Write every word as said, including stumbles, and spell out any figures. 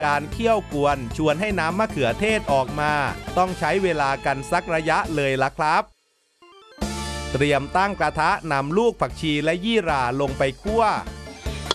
การเคี่ยวกวนชวนให้น้ำมะเขือเทศออกมาต้องใช้เวลากันสักระยะเลยล่ะครับเตรียมตั้งกระทะนำลูกผักชีและยี่หร่าลงไปคั่ว